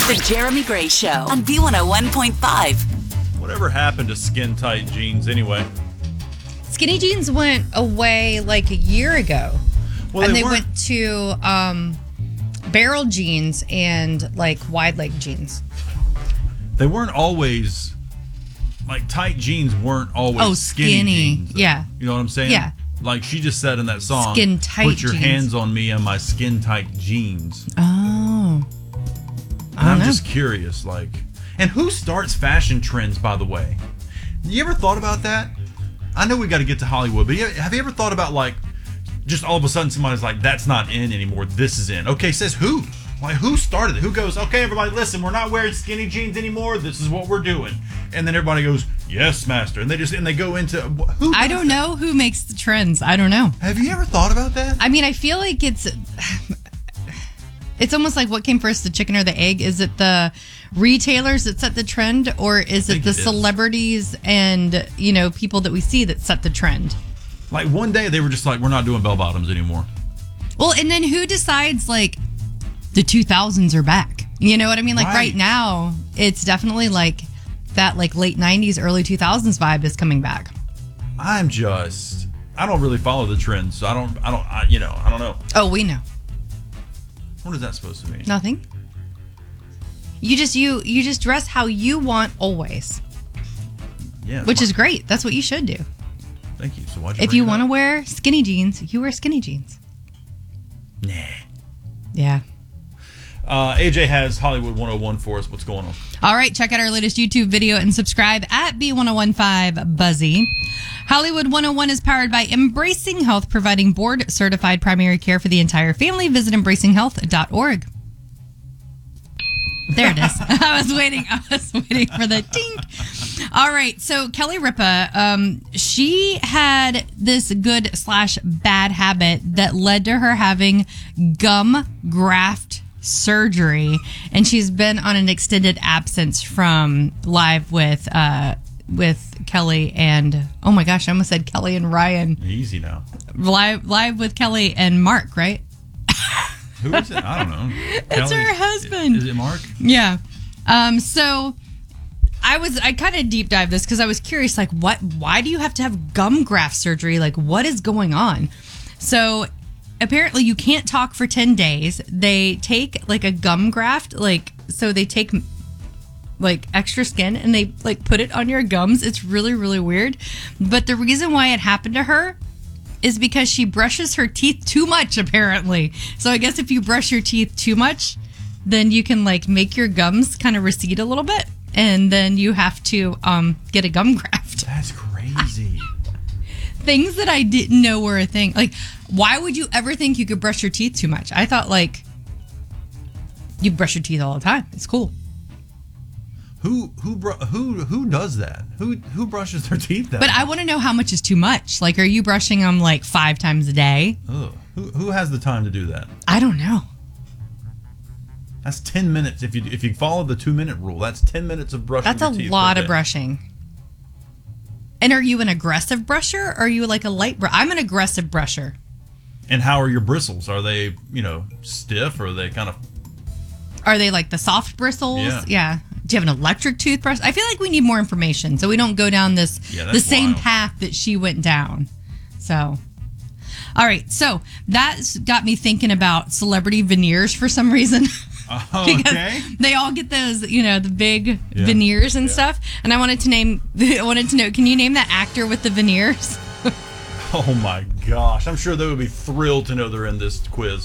The Jeremy Gray Show on B101.5. Whatever happened to skin tight jeans anyway? Skinny jeans went away like a year ago. Well, and they went to barrel jeans and like wide leg jeans. They weren't always, like, tight jeans weren't always skinny jeans. Yeah. You know what I'm saying? Yeah. Like she just said in that song, skin tight put your jeans. hands on me and my skin tight jeans. Oh. And I'm just curious, like, and who starts fashion trends, by the way? You ever thought about that? I know we got to get to Hollywood, but have you ever thought about, like, just all of a sudden somebody's like, that's not in anymore, this is in. Okay, says who? Like, who started it? Who goes, okay, everybody, listen, we're not wearing skinny jeans anymore, this is what we're doing. And then everybody goes, yes, master. And they go into, who? I don't know who makes the trends. I don't know. Have you ever thought about that? I mean, I feel like it's almost like what came first, the chicken or the egg? Is it the retailers that set the trend, or is it the celebrities and, you know, people that we see that set the trend? Like, one day they were just like, we're not doing bell bottoms anymore. Well, and then who decides, like, the 2000s are back? You know what I mean? Like, right now, it's definitely like that, like, late 90s, early 2000s vibe is coming back. I don't really follow the trends, so I don't know. Oh, we know. What is that supposed to mean? Nothing. You just dress how you want always. Yeah. Which is great. That's what you should do. Thank you. So why'd if you want to wear skinny jeans, you wear skinny jeans. Nah. Yeah. AJ has Hollywood 101 for us. What's going on? All right. Check out our latest YouTube video and subscribe at B1015 Buzzy. Hollywood 101 is powered by Embracing Health, providing board-certified primary care for the entire family. Visit embracinghealth.org. There it is. I was waiting for the ding. All right. So Kelly Ripa, she had this good/bad habit that led to her having gum graft surgery, and she's been on an extended absence from live with Kelly and, oh my gosh, I almost said Kelly and Ryan. Easy now. Live with Kelly and Mark, right? Who is it? I don't know. It's her husband. Is it Mark? Yeah. So I kind of deep dived this because I was curious, like, why do you have to have gum graft surgery? Like, what is going on? So apparently you can't talk for 10 days. They take like a gum graft, so they take like extra skin and they like put it on your gums. It's really, really weird. But the reason why it happened to her is because she brushes her teeth too much, apparently. So I guess if you brush your teeth too much, then you can like make your gums kind of recede a little bit, and then you have to get a gum graft. That's crazy. Things that I didn't know were a thing. Like, why would you ever think you could brush your teeth too much? I thought like you brush your teeth all the time. It's cool. Who does that? Who brushes their teeth that But I want to know how much is too much. Like, are you brushing them like 5 times a day? Ugh. Who has the time to do that? I don't know. That's 10 minutes. If you follow the 2-minute rule, that's 10 minutes of brushing. That's your a teeth lot of brushing. And are you an aggressive brusher, or are you like a light I'm an aggressive brusher. And how are your bristles? Are they, stiff, or are they kind of... Are they like the soft bristles? Yeah. Do you have an electric toothbrush? I feel like we need more information so we don't go down the same path that she went down. So, all right. So that's got me thinking about celebrity veneers for some reason. Okay. Because they all get those, the big veneers and stuff. And I wanted to know, can you name that actor with the veneers? Oh my gosh. I'm sure they would be thrilled to know they're in this quiz.